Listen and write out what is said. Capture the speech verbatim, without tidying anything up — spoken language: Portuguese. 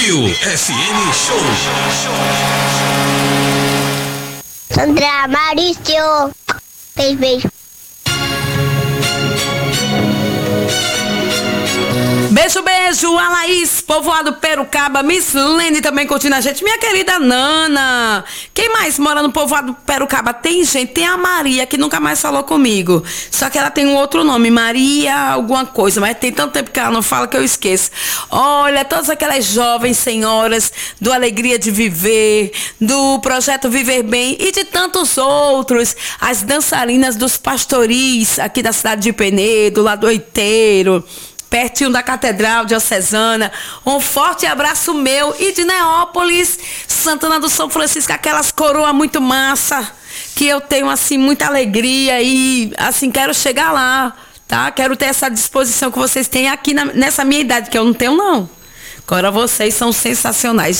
Rio F M Show. Sandra Maurício. Beijo, beijo. Beijo, beijo, a Laís, povoado Perucaba, Miss Lene também curtindo a gente, minha querida Nana. Quem mais mora no povoado Perucaba? Tem gente, tem a Maria, que nunca mais falou comigo, só que ela tem um outro nome, Maria alguma coisa, mas tem tanto tempo que ela não fala que eu esqueço. Olha, todas aquelas jovens senhoras do Alegria de Viver, do Projeto Viver Bem e de tantos outros, as dançarinas dos pastoris aqui da cidade de Penedo, lá do Oiteiro, pertinho da Catedral Diocesana. Um forte abraço meu e de Neópolis, Santana do São Francisco, aquelas coroas muito massa, que eu tenho, assim, muita alegria e, assim, quero chegar lá, tá? Quero ter essa disposição que vocês têm aqui na, nessa minha idade, que eu não tenho, não. Agora vocês são sensacionais.